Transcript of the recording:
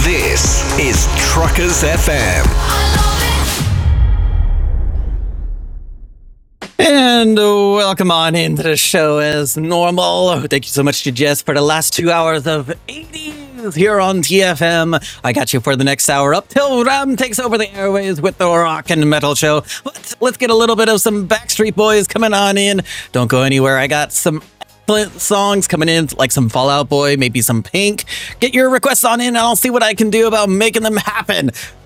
This is Truckers FM. And welcome on into the show as normal. Thank you so much to Jess for the last 2 hours of 80s here on TFM. I got you for the next hour up till Ram takes over the airways with the rock and metal show. Let's get a little bit of some Backstreet Boys coming on in. Don't go anywhere. I got some excellent songs coming in, like some Fall Out Boy, maybe some Pink. Get your requests on in and I'll see what I can do about making them happen.